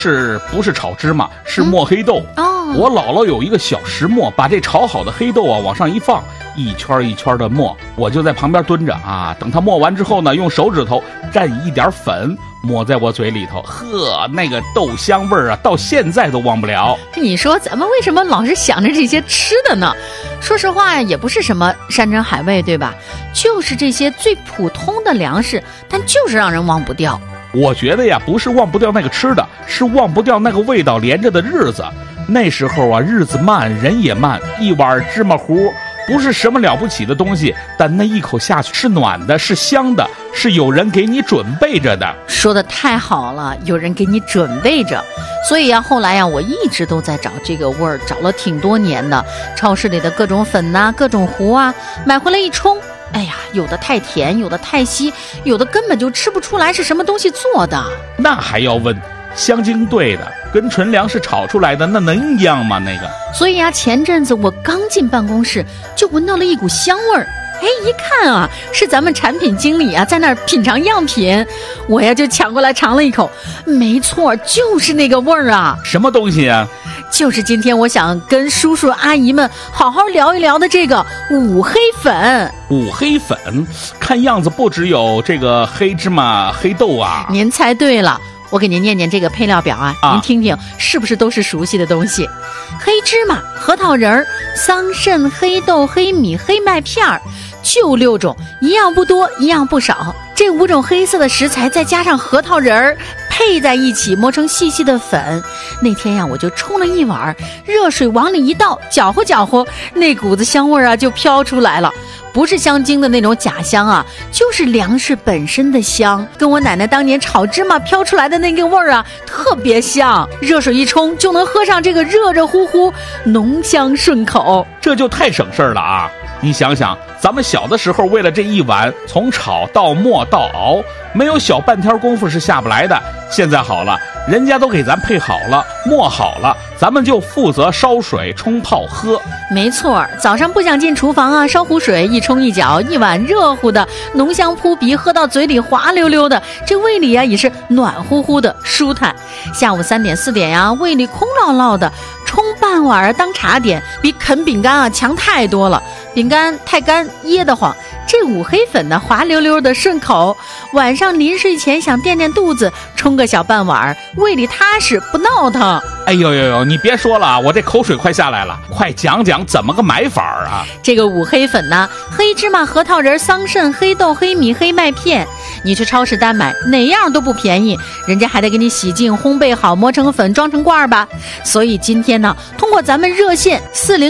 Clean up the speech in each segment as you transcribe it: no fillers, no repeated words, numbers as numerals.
是不是炒芝麻？是磨黑豆。我姥姥有一个小石磨，把这炒好的黑豆啊往上一放，一圈一圈的磨，我就在旁边蹲着啊，等它磨完之后呢，用手指头蘸一点粉抹在我嘴里头，呵，那个豆香味儿啊，到现在都忘不了。 你说咱们为什么老是想着这些吃的呢？说实话呀，也不是什么山珍海味，对吧？就是这些最普通的粮食，但就是让人忘不掉。 我觉得呀，不是忘不掉那个吃的，是忘不掉那个味道连着的日子。那时候啊，日子慢，人也慢，一碗芝麻糊不是什么了不起的东西，但那一口下去是暖的，是香的，是有人给你准备着的。 说得太好了，有人给你准备着。所以啊，后来呀，我一直都在找这个味儿，找了挺多年的。超市里的各种粉呐，各种糊啊，买回来一冲，哎呀，有的太甜，有的太稀，有的根本就吃不出来是什么东西做的。 那还要问，香精兑的跟纯粮食炒出来的那能一样吗？那个。 所以啊，前阵子我刚进办公室就闻到了一股香味儿。哎，一看啊，是咱们产品经理啊在那儿品尝样品，我呀就抢过来尝了一口，没错，就是那个味儿啊。 什么东西啊？ 就是今天我想跟叔叔阿姨们好好聊一聊的这个五黑粉。 五黑粉，看样子不只有这个黑芝麻、黑豆啊。 您猜对了。我给您念念这个配料表啊，您听听是不是都是熟悉的东西？黑芝麻、核桃仁儿、桑葚、黑豆、黑米、黑麦片儿，就6种，一样不多，一样不少。这5种黑色的食材再加上核桃仁儿配在一起，磨成细细的粉。那天呀，我就冲了一碗热水，往里一倒，搅和搅和，那股子香味啊就飘出来了。不是香精的那种假香啊，就是粮食本身的香，跟我奶奶当年炒芝麻飘出来的那个味儿啊特别像。热水一冲就能喝上这个热热乎乎，浓香顺口， 这就太省事儿了啊！你想想，咱们小的时候为了这一碗，从炒到磨到熬，没有小半天功夫是下不来的。现在好了，人家都给咱配好了，磨好了，咱们就负责烧水冲泡喝。 没错，早上不想进厨房啊，烧壶水一冲一搅，一碗热乎的，浓香扑鼻，喝到嘴里滑溜溜的，这胃里啊也是暖乎乎的，舒坦。下午3点4点呀，胃里空落落的，冲半碗当茶点，比啃饼干啊强太多了。饼干太干噎得慌，这五黑粉呢滑溜溜的顺口。晚上临睡前想垫垫肚子，冲个小半碗，胃里踏实不闹腾。 哎呦呦呦，你别说了，我这口水快下来了，快讲讲怎么个买法啊？ 这个五黑粉呢，黑芝麻、核桃仁、桑葚、黑豆、黑米、黑麦片，你去超市单买哪样都不便宜，人家还得给你洗净、烘焙好，磨成粉装成罐吧。所以今天呢，通过咱们热线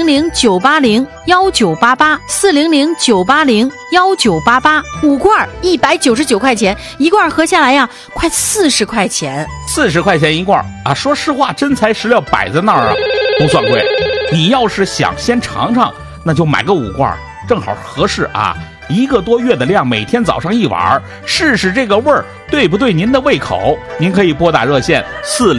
400-980-1988，400-980-1988，5罐199块钱，一罐合下来呀，快40块钱。 40块钱一罐啊！说实话，真材实料摆在那儿啊，不算贵。你要是想先尝尝，那就买个5罐，正好合适啊。1个多月的量，每天早上1碗，试试这个味儿对不对您的胃口。您可以拨打热线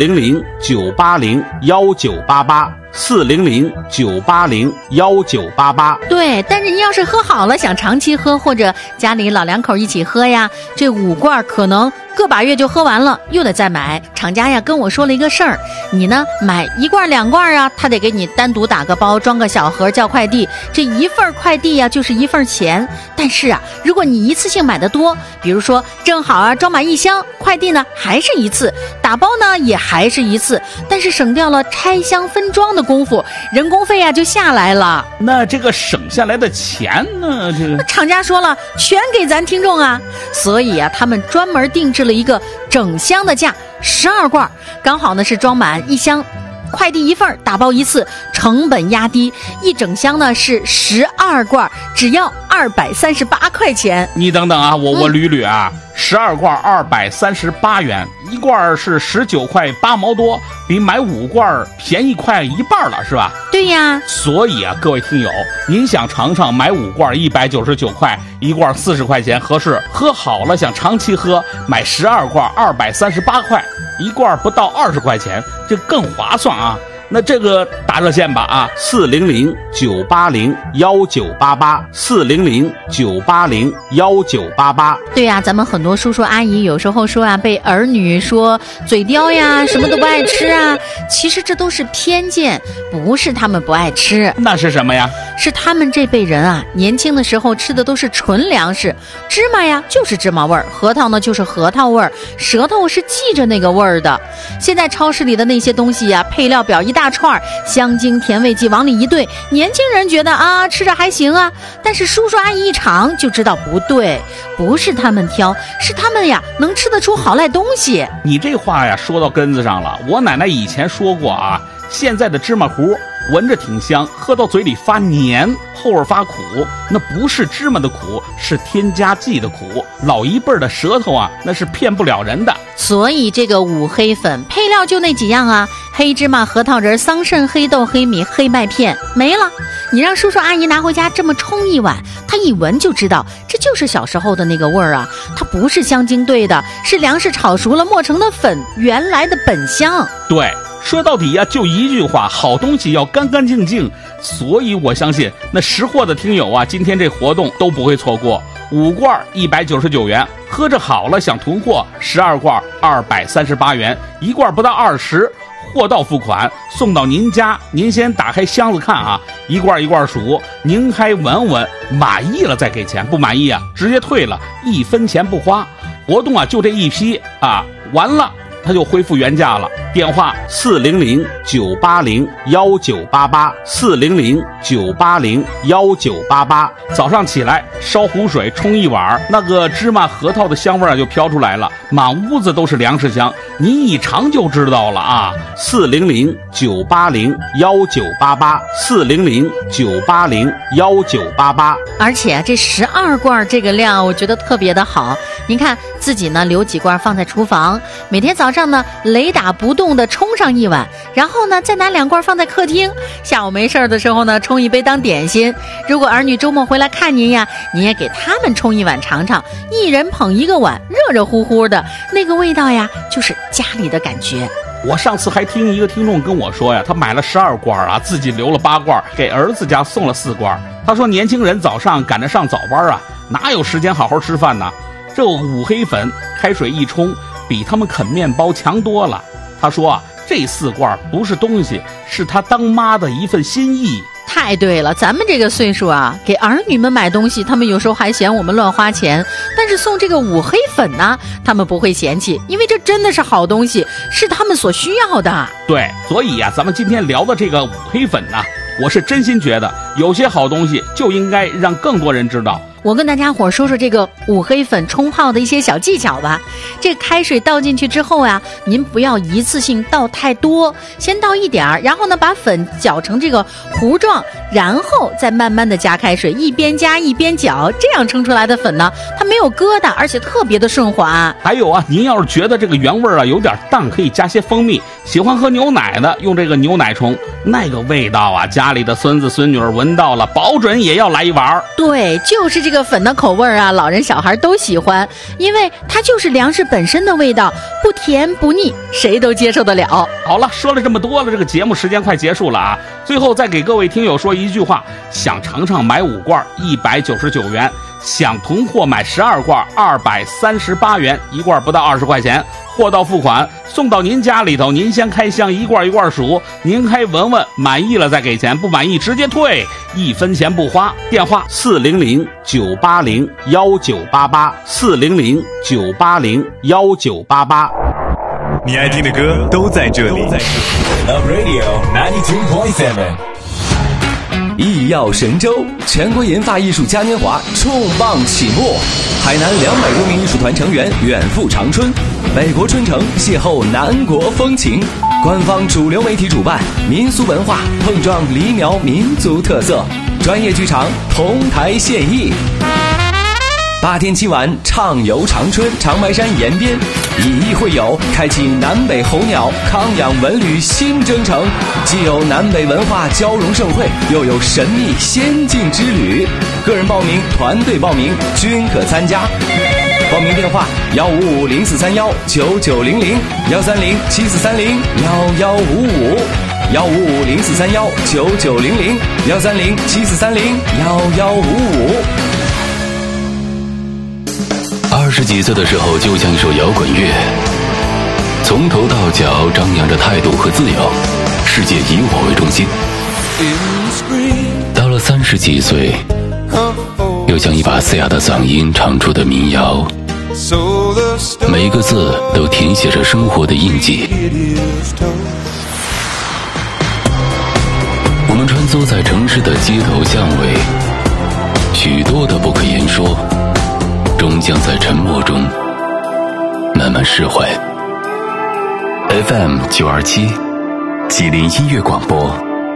400-980-1988，400-980-1988。 对，但是您要是喝好了，想长期喝，或者家里老2口一起喝呀，这5罐可能个把月就喝完了，又得再买。厂家呀跟我说了一个事儿，你呢买1罐2罐啊，他得给你单独打个包，装个小盒叫快递，这一份快递呀就是1份钱。但是啊，如果你一次性买的多，比如说正好啊装满1箱，快递呢还是1次，打包呢也还是1次，但是省掉了拆箱分装的功夫，人工费啊就下来了。 那这个省下来的钱呢，这个厂家说了全给咱听众啊，所以啊他们专门定制了一个整箱的价，12罐，刚好呢是装满1箱，快递1份，打包1次，成本压低，一整箱呢是12罐，只要238块钱。 你等等啊，我捋捋啊，12罐238元，一罐是19块8毛多，比买5罐便宜快1半了，是吧？ 对呀。 所以啊，各位听友，您想尝尝买5罐199块，一罐40块钱合适；喝好了想长期喝，买12罐238块，一罐不到20块钱，这更划算啊！ 那这个打热线吧啊，400-980-1988，400-980-1988。 对呀，咱们很多叔叔阿姨有时候说啊，被儿女说嘴刁呀，什么都不爱吃啊，其实这都是偏见，不是他们不爱吃。 那是什么呀？ 是他们这辈人啊，年轻的时候吃的都是纯粮食，芝麻呀就是芝麻味儿，核桃呢就是核桃味儿，舌头是记着那个味儿的。现在超市里的那些东西呀，配料表一大串，香精甜味剂往里一兑，年轻人觉得啊吃着还行啊，但是叔叔阿姨一尝就知道不对，不是他们挑，是他们呀能吃得出好赖东西。 你这话呀说到根子上了，我奶奶以前说过啊，现在的芝麻糊闻着挺香，喝到嘴里发黏，后味发苦，那不是芝麻的苦，是添加剂的苦。老一辈的舌头啊，那是骗不了人的。 所以这个五黑粉配料就那几样啊，黑芝麻、核桃仁、桑葚、黑豆、黑米、黑麦片，没了。你让叔叔阿姨拿回家这么冲一碗，他一闻就知道这就是小时候的那个味儿啊，它不是香精兑的，是粮食炒熟了磨成的粉，原来的本香。 对，说到底呀，就一句话，好东西要干干净净。所以我相信那识货的听友啊，今天这活动都不会错过。5罐199元，喝着好了想囤货，12罐238元，1罐不到20，货到付款，送到您家。您先打开箱子看啊，一罐一罐数，您还闻闻，满意了再给钱，不满意啊直接退了，1分钱不花。活动啊就这一批啊，完了它就恢复原价了。电话400-980-1988，400-980-1988。早上起来烧壶水冲一碗，那个芝麻核桃的香味就飘出来了，满屋子都是粮食香，你一尝就知道了啊。400-980-1988，400-980-1988。 而且这12罐这个量，我觉得特别的好。您看自己呢留几罐放在厨房，每天早上呢雷打不动的冲上一碗，然后呢再拿2罐放在客厅，下午没事的时候呢冲一杯当点心。如果儿女周末回来看您呀，您也给他们冲一碗尝尝，一人捧一个碗，热热乎乎的，那个味道呀就是家里的感觉。 我上次还听一个听众跟我说呀，他买了12罐啊，自己留了8罐，给儿子家送了4罐。他说年轻人早上赶着上早班啊，哪有时间好好吃饭呢？这五黑粉开水一冲，比他们啃面包强多了。他说啊，这4罐不是东西，是他当妈的一份心意。 太对了，咱们这个岁数啊，给儿女们买东西，他们有时候还嫌我们乱花钱，但是送这个五黑粉呢，他们不会嫌弃，因为这真的是好东西，是他们所需要的。 对，所以呀，咱们今天聊的这个五黑粉呢，我是真心觉得有些好东西就应该让更多人知道。 我跟大家伙说说这个五黑粉冲泡的一些小技巧吧。这开水倒进去之后呀，您不要一次性倒太多，先倒一点儿，然后呢把粉搅成这个糊状，然后再慢慢的加开水，一边加一边搅，这样冲出来的粉呢，它没有疙瘩，而且特别的顺滑。 还有啊，您要是觉得这个原味啊有点淡，可以加些蜂蜜。喜欢喝牛奶的，用这个牛奶冲，那个味道啊，家里的孙子孙女闻到了，保准也要来一碗。对， 就是这个粉的口味啊，老人小孩都喜欢，因为它就是粮食本身的味道，不甜不腻，谁都接受得了。 好了，说了这么多了，这个节目时间快结束了啊！最后再给各位听友说一句话：想尝尝买5罐199元，想囤货买12罐238元，1罐不到20块钱，货到付款，送到您家里头，您先开箱，一罐一罐数，您还闻闻，满意了再给钱，不满意直接退，1分钱不花。电话400-980-1988，400-980-1988。 你爱听的歌都在这里。Love Radio 92.7。艺耀神州全国研发艺术嘉年华重磅启幕，海南200多名艺术团成员远赴长春，美国春城邂逅南国风情。官方主流媒体主办，民俗文化碰撞黎苗民族特色，专业剧场同台献艺。8天7晚畅游长春长白山沿边，以艺会友，开启南北候鸟康养文旅新征程，既有南北文化交融盛会，又有神秘仙境之旅。个人报名、团队报名均可参加。报名电话15504319900，13074301155。 ，150-3431-9900，130-7430-1155。20几岁的时候就像一首摇滚乐，从头到脚张扬着态度和自由，世界以我为中心。到了30几岁，又像一把嘶哑的嗓音唱出的民谣，每一个字都填写着生活的印记。我们穿梭在城市的街头巷尾，许多的不可言说，终将在沉默中慢慢释怀。FM 927，吉林音乐广播。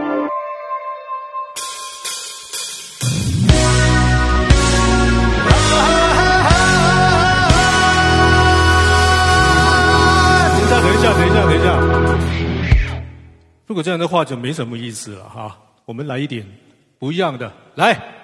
等一下，如果这样的话就没什么意思了哈。我们来一点不一样的，来。